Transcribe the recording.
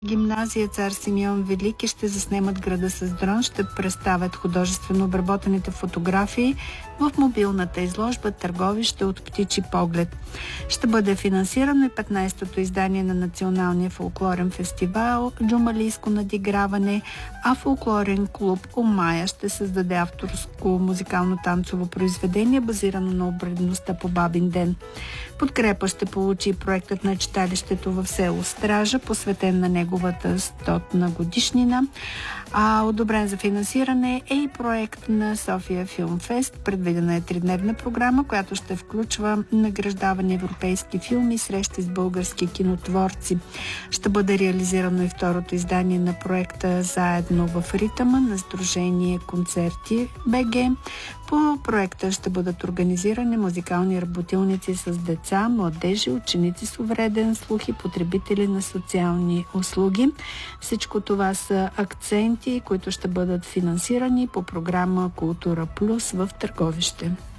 Гимназия Цар Симеон Велики ще заснемат града с дрон, ще представят художествено обработените фотографии в мобилната изложба Търговище от птичи поглед. Ще бъде финансирано и 15-то издание на Националния фолклорен фестивал Джумалийско надиграване, а фолклорен клуб Омая ще създаде авторско музикално-танцово произведение, базирано на обредността по Бабин ден. Подкрепа ще получи проектът на читалището в село Стража, посветен на неговата 100-на годишнина. Одобрен за финансиране е и проект на София Филмфест. Предвидена е 3-дневна програма, която ще включва награждаване европейски филми, срещи с български кинотворци. Ще бъде реализирано и второто издание на проекта Заедно в ритъма на Сдружение Концерти БГ. По проекта ще бъдат организирани музикални работилници с деца, младежи, ученици с увреден слух и потребители на социални услуги. Всичко това са акценти, които ще бъдат финансирани по програма Култура Плюс в Търговище.